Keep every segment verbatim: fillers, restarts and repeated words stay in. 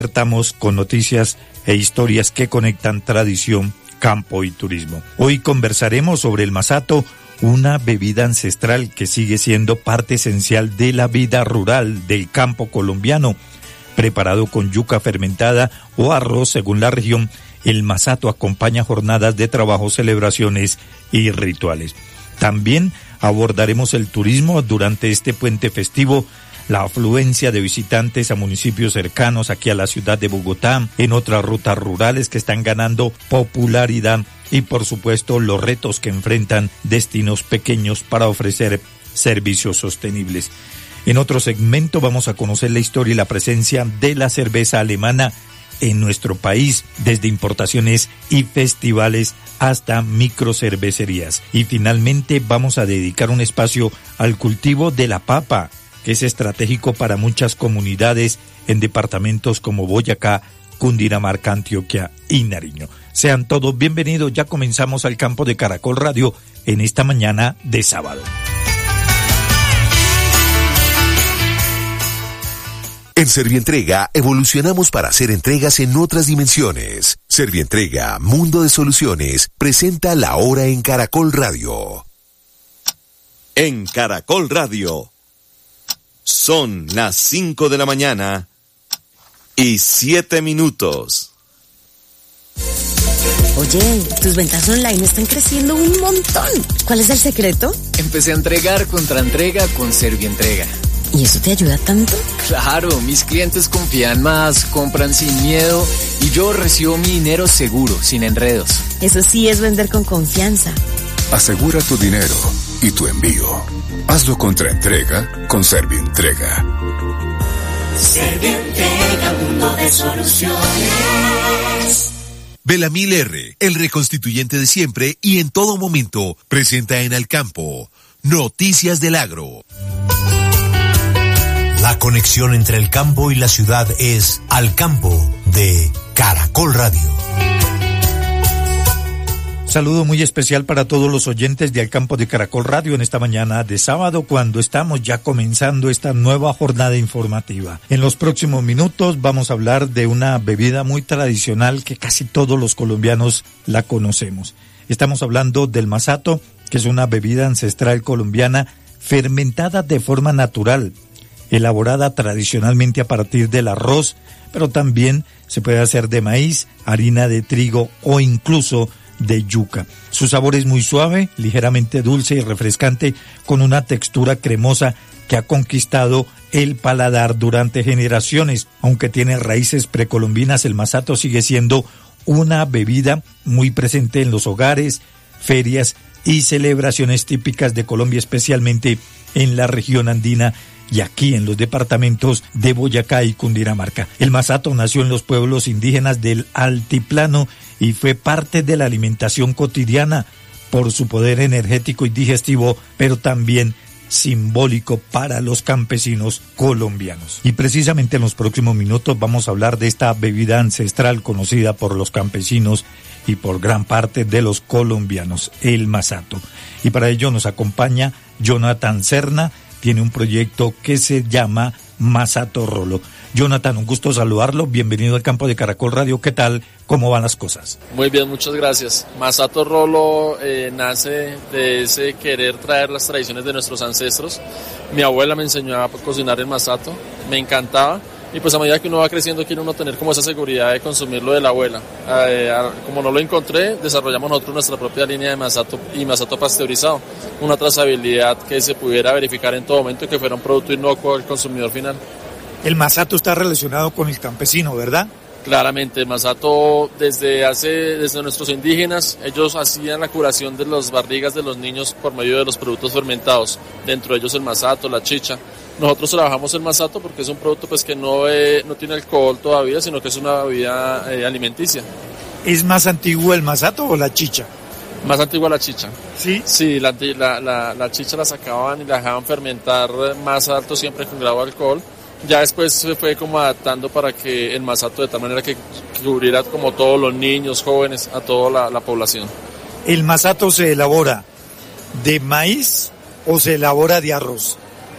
Estamos con noticias e historias que conectan tradición, campo y turismo. Hoy conversaremos sobre el masato, una bebida ancestral que sigue siendo parte esencial de la vida rural del campo colombiano. Preparado con yuca fermentada o arroz según la región, el masato acompaña jornadas de trabajo, celebraciones y rituales. También abordaremos el turismo durante este puente festivo, la afluencia de visitantes a municipios cercanos aquí a la ciudad de Bogotá, en otras rutas rurales que están ganando popularidad y por supuesto los retos que enfrentan destinos pequeños para ofrecer servicios sostenibles. En otro segmento vamos a conocer la historia y la presencia de la cerveza alemana en nuestro país, desde importaciones y festivales hasta microcervecerías. Y finalmente vamos a dedicar un espacio al cultivo de la papa, que es estratégico para muchas comunidades en departamentos como Boyacá, Cundinamarca, Antioquia y Nariño. Sean todos bienvenidos, ya comenzamos al campo de Caracol Radio en esta mañana de sábado. En Servientrega evolucionamos para hacer entregas en otras dimensiones. Servientrega, Mundo de Soluciones, presenta La Hora en Caracol Radio. En Caracol Radio. Son las cinco de la mañana y siete minutos. Oye, tus ventas online están creciendo un montón. ¿Cuál es el secreto? Empecé a entregar contra entrega con Servientrega. ¿Y eso te ayuda tanto? Claro, mis clientes confían más, compran sin miedo y yo recibo mi dinero seguro, sin enredos. Eso sí es vender con confianza. Asegura tu dinero y tu envío. Hazlo contra entrega con Servientrega. Servientrega, mundo de soluciones. Belamil R, el reconstituyente de siempre y en todo momento, presenta en Al Campo Noticias del Agro. La conexión entre el campo y la ciudad es Al Campo de Caracol Radio. Saludo muy especial para todos los oyentes de Al Campo de Caracol Radio en esta mañana de sábado, cuando estamos ya comenzando esta nueva jornada informativa. En los próximos minutos vamos a hablar de una bebida muy tradicional que casi todos los colombianos la conocemos. Estamos hablando del masato, que es una bebida ancestral colombiana fermentada de forma natural, elaborada tradicionalmente a partir del arroz, pero también se puede hacer de maíz, harina de trigo o incluso de yuca. Su sabor es muy suave, ligeramente dulce y refrescante, con una textura cremosa que ha conquistado el paladar durante generaciones. Aunque tiene raíces precolombinas, el masato sigue siendo una bebida muy presente en los hogares, ferias y celebraciones típicas de Colombia, especialmente en la región andina y aquí en los departamentos de Boyacá y Cundinamarca. El masato nació en los pueblos indígenas del altiplano y fue parte de la alimentación cotidiana por su poder energético y digestivo, pero también simbólico para los campesinos colombianos. Y precisamente en los próximos minutos vamos a hablar de esta bebida ancestral conocida por los campesinos y por gran parte de los colombianos, el masato. Y para ello nos acompaña Jonathan Serna. Tiene un proyecto que se llama Masato Rolo. Jonathan, un gusto saludarlo. Bienvenido al campo de Caracol Radio. ¿Qué tal? ¿Cómo van las cosas? Muy bien, muchas gracias. Masato Rolo eh, nace de ese querer traer las tradiciones de nuestros ancestros. Mi abuela me enseñó a cocinar el masato. Me encantaba. Y pues a medida que uno va creciendo quiere uno tener como esa seguridad de consumirlo de la abuela. Eh, como no lo encontré, desarrollamos nosotros nuestra propia línea de masato y masato pasteurizado. Una trazabilidad que se pudiera verificar en todo momento y que fuera un producto inocuo al consumidor final. El masato está relacionado con el campesino, ¿verdad? Claramente, el masato desde hace, desde nuestros indígenas, ellos hacían la curación de las barrigas de los niños por medio de los productos fermentados. Dentro de ellos el masato, la chicha. Nosotros trabajamos el masato porque es un producto pues que no, eh, no tiene alcohol todavía, sino que es una bebida eh, alimenticia. ¿Es más antiguo el masato o la chicha? Más antigua la chicha. ¿Sí? Sí, la, la, la, la chicha la sacaban y la dejaban fermentar más alto siempre con grado de alcohol. Ya después se fue como adaptando para que el masato de tal manera que, que cubriera como todos los niños, jóvenes, a toda la, la población. ¿El masato se elabora de maíz o se elabora de arroz?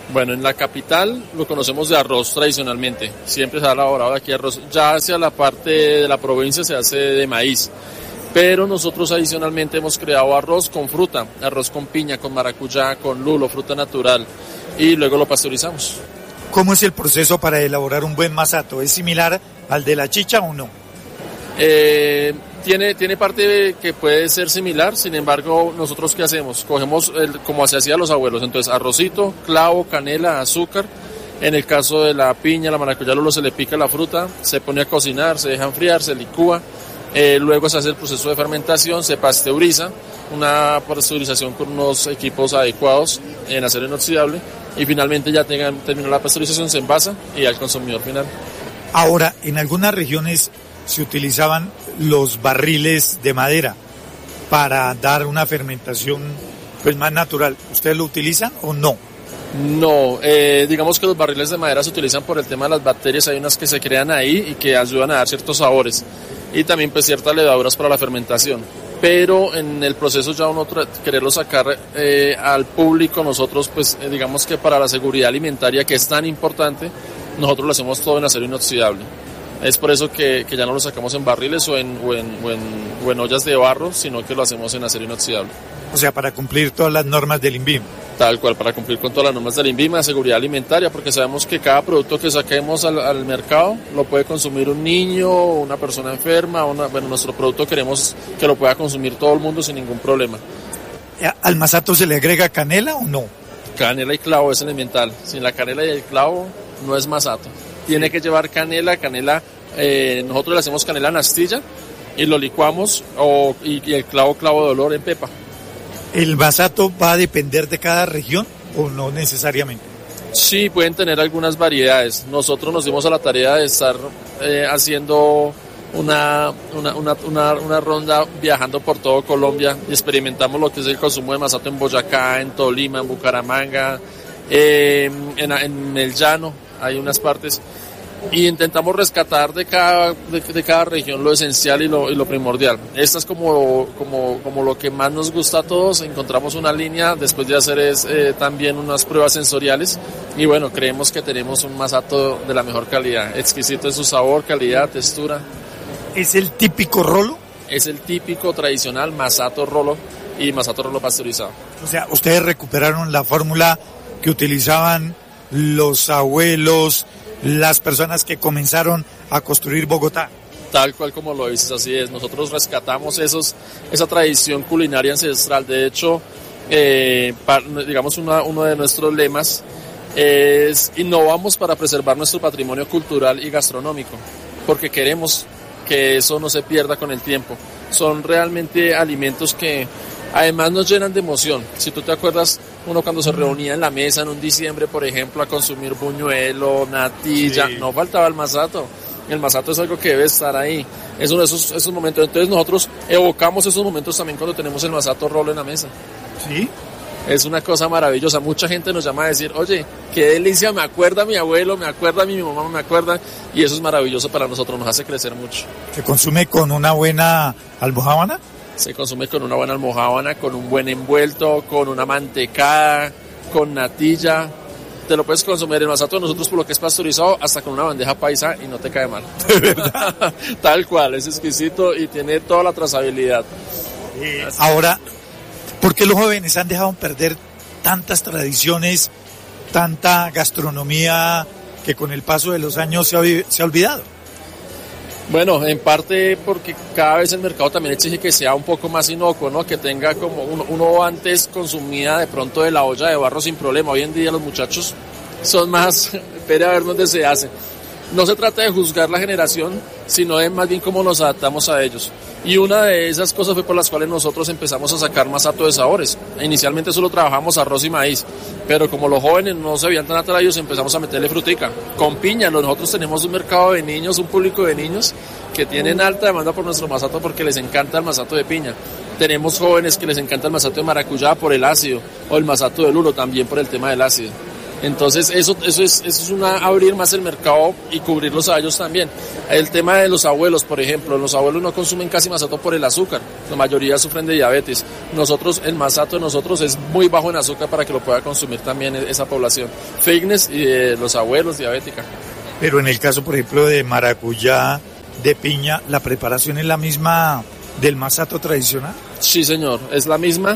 Bueno, en la capital lo conocemos de arroz tradicionalmente, siempre se ha elaborado de aquí arroz, ya hacia la parte de la provincia se hace de maíz, pero nosotros adicionalmente hemos creado arroz con fruta, arroz con piña, con maracuyá, con lulo, fruta natural, y luego lo pasteurizamos. ¿Cómo es el proceso para elaborar un buen masato? ¿Es similar al de la chicha o no? Eh, tiene, tiene parte que puede ser similar, sin embargo, ¿nosotros qué hacemos? Cogemos el, como se hacía los abuelos, entonces arrocito, clavo, canela, azúcar. En el caso de la piña, la maracuyá, luego se le pica la fruta, se pone a cocinar, se deja enfriar, se licúa, eh, luego se hace el proceso de fermentación, se pasteuriza, una pasteurización con unos equipos adecuados en acero inoxidable, y finalmente ya tengan, terminó la pasteurización, se envasa y al consumidor final. Ahora, en algunas regiones se utilizaban los barriles de madera para dar una fermentación pues más natural. ¿Ustedes lo utilizan o no? No, eh, digamos que los barriles de madera se utilizan por el tema de las bacterias, hay unas que se crean ahí y que ayudan a dar ciertos sabores y también pues ciertas levaduras para la fermentación, pero en el proceso ya uno tra- quererlo sacar eh, al público, nosotros pues eh, digamos que para la seguridad alimentaria, que es tan importante, nosotros lo hacemos todo en acero inoxidable. Es por eso que, que ya no lo sacamos en barriles o en, o, en, o, en, o en ollas de barro, sino que lo hacemos en acero inoxidable. O sea, para cumplir todas las normas del INVIM. Tal cual, para cumplir con todas las normas del INVIMA de seguridad alimentaria, porque sabemos que cada producto que saquemos al, al mercado lo puede consumir un niño, una persona enferma, una, bueno, nuestro producto queremos que lo pueda consumir todo el mundo sin ningún problema. ¿Al masato se le agrega canela o no? Canela y clavo es elemental. Sin la canela y el clavo no es masato. Tiene que llevar canela, canela, eh, nosotros le hacemos canela en astilla y lo licuamos, o, y, y el clavo, clavo de olor en pepa. ¿El masato va a depender de cada región o no necesariamente? Sí, pueden tener algunas variedades. Nosotros nos dimos a la tarea de estar eh, haciendo una, una, una, una, una ronda viajando por todo Colombia y experimentamos lo que es el consumo de masato en Boyacá, en Tolima, en Bucaramanga, eh, en, en el llano. Hay unas partes y intentamos rescatar de cada, de, de cada región lo esencial y lo, y lo primordial. Esta es como, como, como lo que más nos gusta a todos. Encontramos una línea después de hacer es, eh, también unas pruebas sensoriales y bueno, creemos que tenemos un masato de la mejor calidad, exquisito en su sabor, calidad, textura. ¿Es el típico rolo? Es el típico tradicional masato rolo y masato rolo pasteurizado. O sea, ustedes recuperaron la fórmula que utilizaban los abuelos, las personas que comenzaron a construir Bogotá. Tal cual como lo dices, así es. Nosotros rescatamos esos, esa tradición culinaria ancestral. De hecho, eh, para, digamos una, uno de nuestros lemas es innovamos para preservar nuestro patrimonio cultural y gastronómico, porque queremos que eso no se pierda con el tiempo. Son realmente alimentos que además nos llenan de emoción. Si tú te acuerdas, uno cuando se reunía en la mesa en un diciembre, por ejemplo, a consumir buñuelo, natilla, sí, no faltaba el masato. El masato es algo que debe estar ahí. Es uno de esos, esos momentos. Entonces nosotros evocamos esos momentos también cuando tenemos el masato rolo en la mesa. Sí. Es una cosa maravillosa. Mucha gente nos llama a decir, oye, qué delicia, me acuerda a mi abuelo, me acuerda a mi mamá, me acuerda. Y eso es maravilloso para nosotros, nos hace crecer mucho. ¿Se consume con una buena almojábana? Se consume con una buena almojábana, con un buen envuelto, con una mantecada, con natilla. Te lo puedes consumir el masato de nosotros por lo que es pasteurizado, hasta con una bandeja paisa y no te cae mal. ¿De verdad? Tal cual, es exquisito y tiene toda la trazabilidad. Eh, ahora, ¿por qué los jóvenes han dejado perder tantas tradiciones, tanta gastronomía que con el paso de los años se ha, se ha olvidado? Bueno, en parte porque cada vez el mercado también exige que sea un poco más inocuo, ¿no? Que tenga como uno, uno antes consumía de pronto de la olla de barro sin problema. Hoy en día los muchachos son más, espera a ver dónde se hace. No se trata de juzgar la generación, sino de más bien cómo nos adaptamos a ellos. Y una de esas cosas fue por las cuales nosotros empezamos a sacar masato de sabores. Inicialmente solo trabajamos arroz y maíz, pero como los jóvenes no se veían tan atraídos, empezamos a meterle frutica. Con piña, nosotros tenemos un mercado de niños, un público de niños que tienen alta demanda por nuestro masato porque les encanta el masato de piña. Tenemos jóvenes que les encanta el masato de maracuyá por el ácido, o el masato de lulo también por el tema del ácido. Entonces eso, eso, es, eso es una abrir más el mercado y cubrirlos a ellos también. El tema de los abuelos, por ejemplo, los abuelos no consumen casi masato por el azúcar, la mayoría sufren de diabetes, nosotros, el masato de nosotros es muy bajo en azúcar para que lo pueda consumir también esa población. Fitness y de los abuelos, diabética. Pero en el caso, por ejemplo, de maracuyá, de piña, ¿la preparación es la misma del masato tradicional? Sí, señor, es la misma.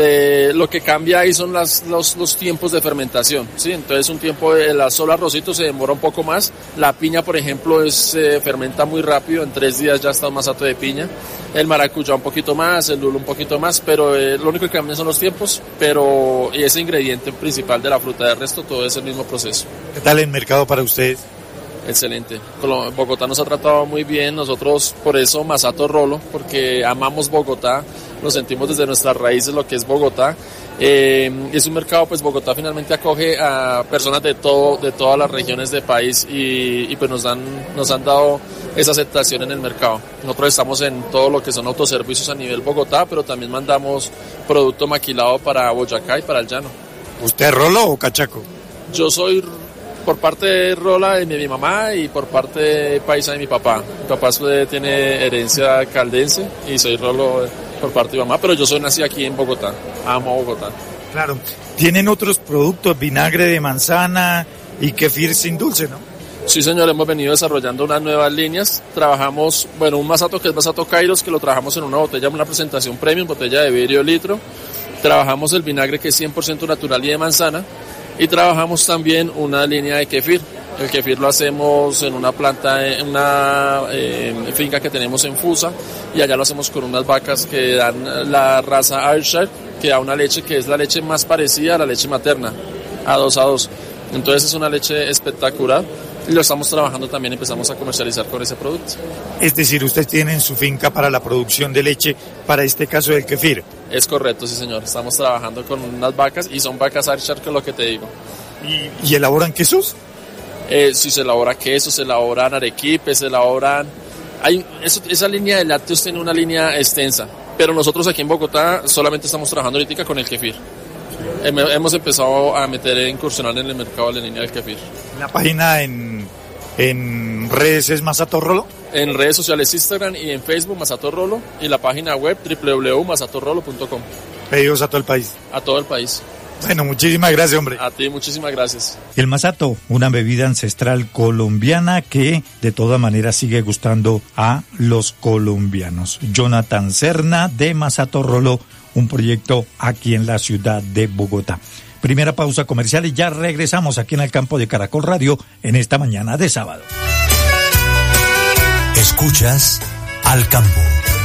De lo que cambia ahí son las, los, los tiempos de fermentación, ¿sí? Entonces un tiempo de la solo arrocito se demora un poco más. La piña, por ejemplo, es, se fermenta muy rápido, en tres días ya está un masato de piña. El maracuyá un poquito más, el lulo un poquito más, pero eh, lo único que cambia son los tiempos, pero y ese ingrediente principal de la fruta, del resto todo es el mismo proceso. ¿Qué tal el mercado para ustedes? Excelente. Bogotá nos ha tratado muy bien, nosotros por eso Masato Rolo, porque amamos Bogotá, lo sentimos desde nuestras raíces lo que es Bogotá. Eh, es un mercado, pues Bogotá finalmente acoge a personas de todo, de todas las regiones del país y, y pues nos dan, nos han dado esa aceptación en el mercado. Nosotros estamos en todo lo que son autoservicios a nivel Bogotá, pero también mandamos producto maquilado para Boyacá y para el llano. ¿Usted es rolo o cachaco? Yo soy por parte de rola de mi, mi mamá y por parte de paisa de mi papá. Mi papá tiene herencia caldense y soy rolo por parte de mi mamá, pero yo soy nacido aquí en Bogotá. Amo Bogotá. Claro. ¿Tienen otros productos, vinagre de manzana y kefir sin dulce, no? Sí, señor, hemos venido desarrollando unas nuevas líneas. Trabajamos, bueno, un masato que es Masato Kairos, que lo trabajamos en una botella, una presentación premium, botella de vidrio litro. Trabajamos el vinagre que es cien por ciento natural y de manzana. Y trabajamos también una línea de kefir. El kefir lo hacemos en una planta, en una eh, finca que tenemos en Fusa, y allá lo hacemos con unas vacas que dan la raza Ayrshire, que da una leche que es la leche más parecida a la leche materna, a dos a dos. Entonces es una leche espectacular y lo estamos trabajando también, empezamos a comercializar con ese producto. Es decir, ustedes tienen su finca para la producción de leche, para este caso del kefir. Es correcto, sí señor, estamos trabajando con unas vacas y son vacas Ayrshire, que es lo que te digo. ¿Y, y elaboran quesos? Eh, sí, se elabora queso, se elaboran arequipes, se elaboran... Hay, eso, esa línea de lácteos tiene una línea extensa, pero nosotros aquí en Bogotá solamente estamos trabajando ahorita con el kefir. Hemos empezado a meter, a incursionar en el mercado de la línea del kefir. ¿La página en, en redes es Masato Rolo? En redes sociales Instagram y en Facebook Masato Rolo, y la página web doble u doble u doble u punto masato rolo punto com. Pedidos a todo el país. A todo el país. Bueno, muchísimas gracias, hombre. A ti, muchísimas gracias. El masato, una bebida ancestral colombiana que de todas maneras sigue gustando a los colombianos. Jonathan Serna de Masato Rolo, un proyecto aquí en la ciudad de Bogotá. Primera pausa comercial y ya regresamos aquí en el campo de Caracol Radio en esta mañana de sábado. Escuchas Al Campo.